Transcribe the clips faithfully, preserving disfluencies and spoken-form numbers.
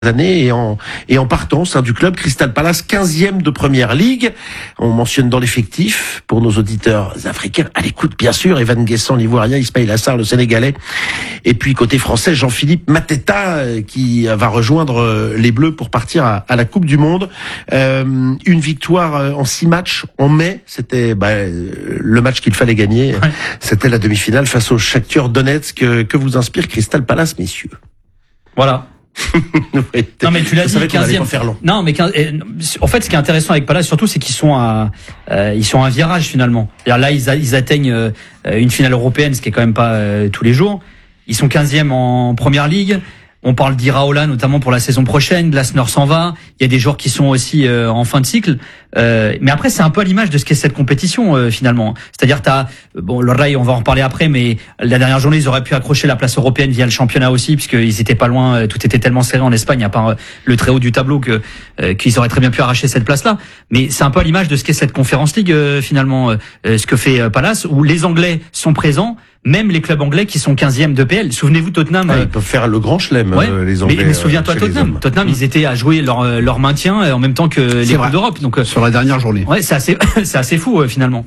années et en et en partance hein, du club Crystal Palace, quinzième de Première Ligue. On mentionne dans l'effectif, pour nos auditeurs africains, à l'écoute bien sûr, Evan Guessant, l'Ivoirien, Ismaïla Sarr, le Sénégalais, et puis côté français, Jean-Philippe Mateta, qui va rejoindre les Bleus pour partir à, à la Coupe du Monde. Euh, une victoire en six matchs en mai, c'était bah, le match qu'il fallait gagner. Ouais. C'était la demi-finale face au Shakhtar Donetsk. Que, que vous inspire Crystal Palace, messieurs? Voilà. Ouais, non mais tu l'as dit, quinzième. Non mais quinze, en fait ce qui est intéressant avec Palace surtout c'est qu'ils sont à euh, ils sont à un virage finalement. Là ils, a, ils atteignent euh, une finale européenne, ce qui est quand même pas euh, tous les jours. Ils sont quinzième en Première Ligue. On parle d'Iraola notamment pour la saison prochaine. Glasner s'en va. Il y a des joueurs qui sont aussi euh, en fin de cycle. Euh, mais après, c'est un peu à l'image de ce qu'est cette compétition euh, finalement. C'est-à-dire, t'as bon, le Rail, on va en reparler après, mais la dernière journée, ils auraient pu accrocher la place européenne via le championnat aussi, puisqu'ils étaient pas loin. Tout était tellement serré en Espagne, à part le très haut du tableau, que euh, qu'ils auraient très bien pu arracher cette place-là. Mais c'est un peu à l'image de ce qu'est cette Conference League euh, finalement, euh, ce que fait euh, Palace, où les Anglais sont présents. Même les clubs anglais qui sont quinzième de P L. Souvenez-vous, Tottenham. Ah, ils peuvent faire le grand chelem, ouais, euh, les Anglais. Mais, mais souviens-toi, Tottenham. Tottenham, mmh. ils étaient à jouer leur, leur maintien en même temps que les Coupes d'Europe. Donc, sur la dernière journée. Ouais, c'est assez, c'est assez fou, euh, finalement.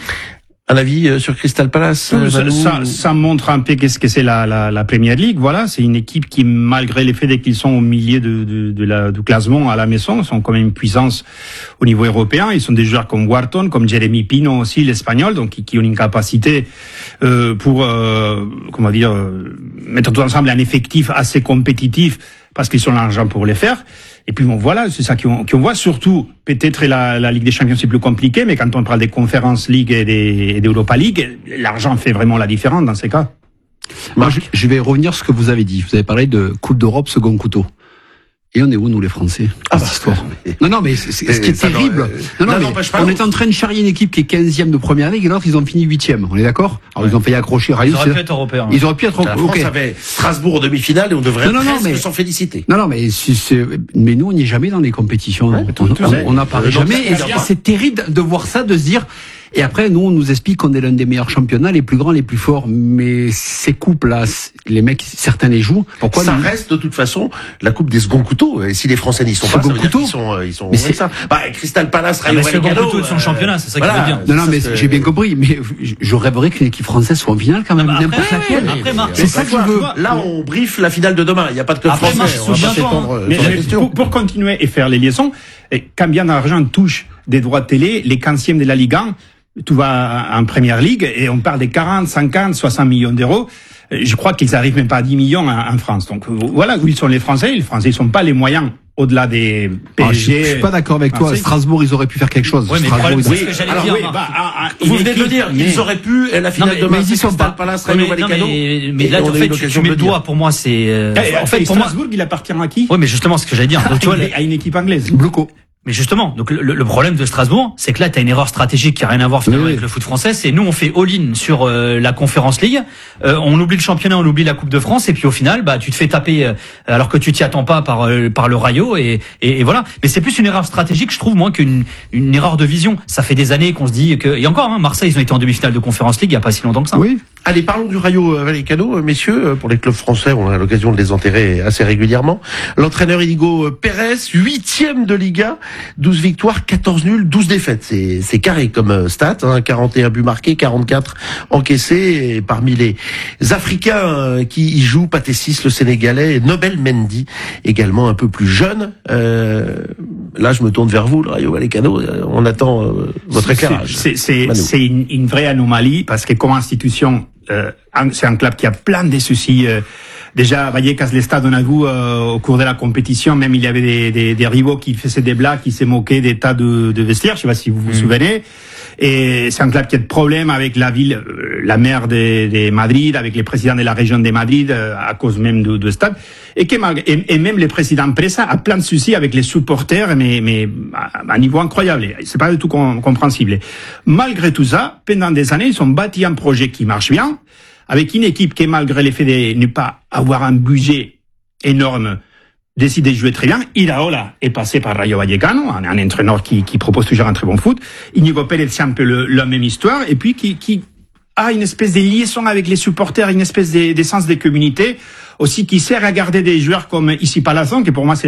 Un avis euh, sur Crystal Palace? euh, ça, ça, ça montre un peu qu'est-ce que c'est la, la, la Premier League. Voilà, c'est une équipe qui, malgré le fait qu'ils sont au milieu de, de, de la, du classement à la maison, sont quand même une puissance au niveau européen. Ils sont des joueurs comme Wharton, comme Jeremy Pino aussi, l'Espagnol, donc qui, qui ont une capacité euh, pour, euh, comment dire, euh, mettre tout ensemble un effectif assez compétitif parce qu'ils ont l'argent pour les faire. Et puis bon, voilà, c'est ça qu'on qu'on voit. Surtout, peut-être la, la Ligue des Champions c'est plus compliqué, mais quand on parle des Conference League et des, et des Europa League, l'argent fait vraiment la différence dans ces cas. Moi, je, je vais revenir sur ce que vous avez dit. Vous avez parlé de Coupe d'Europe second couteau. Et on est où, nous, les Français, ah cette bah, histoire? Non, non, mais c'est, c'est, ce qui est terrible. Non, non, non mais on est en train de charrier une équipe qui est quinzième de Première Ligue et l'autre, ils ont fini huitième. On est d'accord? Alors, ouais. Ils ont failli accrocher Rayo. Ils auraient pu être européens. Ils auraient pu être européens. La France okay. avait Strasbourg en demi-finale et on devrait non, non, presque s'en féliciter. Non, non, mais c'est, c'est, mais nous, on n'y est jamais dans les compétitions. Ouais, on n'apparaît jamais. Et c'est terrible de voir ça, de se dire, et après, nous, on nous explique qu'on est l'un des meilleurs championnats, les plus grands, les plus forts. Mais ces coupes-là, les mecs, certains les jouent. Pourquoi ça nous... reste de toute façon la coupe des seconds couteaux. Et si les Français n'y sont pas, ça veut dire qu'ils sont, ils sont. Mais c'est ça. Bah, Crystal Palace, Rayo Vallecano. C'est le second couteau de son championnat, c'est ça voilà, qui veut dire. Non, non, mais j'ai bien compris. Mais je rêverais qu'une équipe française soit en finale quand même. Bah, n'importe après, laquelle. Ouais, après, Marc, c'est ça que je veux. Là, on briefe la finale de demain. Il n'y a pas de club après, français. Marc, souviens-toi. Mais pour, pour continuer et faire les liaisons, combien d'argent touche des droits de télé les quinzièmes de la Ligue un? Tout va en Première Ligue et on parle des quarante, cinquante, soixante millions d'euros. Je crois qu'ils arrivent même pas à dix millions en France. Donc voilà où ils sont les Français. Les Français, ils sont pas les moyens au-delà des P S G. Ah, je, je suis pas d'accord avec toi. Strasbourg, ils auraient pu faire quelque chose. Ouais, mais Strasbourg, problème, ils... c'est ce que j'allais Alors, dire. Oui, bah, ah, ah, vous venez de le dire. Mais... Ils auraient pu. La finale de demain, c'est Crystal Palace, Rayo Vallecano. Mais, mais là, en fait, tu, tu mets le doigt. Pour moi, c'est. Euh, eh, en fait, pour Strasbourg, moi... il appartient à qui? Oui, mais justement, ce que j'allais dire. Donc, tu vois, à une équipe anglaise. Bloco. Mais justement, donc le, le problème de Strasbourg, c'est que là, t'as une erreur stratégique qui a rien à voir finalement oui, avec oui. le foot français. C'est nous, on fait all-in sur euh, la Conference League, euh, on oublie le championnat, on oublie la Coupe de France, et puis au final, bah, tu te fais taper euh, alors que tu t'y attends pas par euh, par le Rayo, et, et, et voilà. Mais c'est plus une erreur stratégique, je trouve, moins qu'une une erreur de vision. Ça fait des années qu'on se dit que, et encore, hein, Marseille, ils ont été en demi-finale de Conference League il y a pas si longtemps que ça. Oui. Allez, parlons du Rayo Vallecano, messieurs. Pour les clubs français, on a l'occasion de les enterrer assez régulièrement. L'entraîneur Inigo Pérez, huitième de Liga, douze victoires, quatorze nuls, douze défaites. C'est, c'est carré comme stat, hein, quarante et un buts marqués, quarante-quatre encaissés. Et parmi les Africains qui y jouent, Pathé Ciss, le Sénégalais, Nobel Mendy, également un peu plus jeune. Euh, là, je me tourne vers vous, le Rayo Vallecano. On attend euh, votre éclairage. C'est, c'est, c'est, c'est une, une vraie anomalie parce que comme institution, Euh, c'est un club qui a plein de soucis. Euh, déjà, Vallecas, les stades, on a vu euh, au cours de la compétition, même il y avait des, des, des rivaux qui faisaient des blagues, qui se moquaient des tas de, de vestiaires. Je sais pas si vous vous mmh. souvenez. Et c'est un club qui a de problèmes avec la ville, euh, la maire de, de Madrid, avec les présidents de la région de Madrid, euh, à cause même de, de stade. Et, que, et, et même le président Presa a plein de soucis avec les supporters, mais, mais à, à un niveau incroyable. C'est pas du tout com- compréhensible. Malgré tout ça, pendant des années, ils ont bâti un projet qui marche bien, avec une équipe qui, malgré l'effet de ne pas avoir un budget énorme, décide de jouer très bien. Iraola est passé par Rayo Vallecano, un, un entraîneur qui, qui propose toujours un très bon foot. Inigo Pérez, c'est un peu le, la même histoire, et puis qui, qui a une espèce de liaison avec les supporters, une espèce de, de sens de communauté. aussi qui sert à garder des joueurs comme ici Palazon, qui pour moi c'est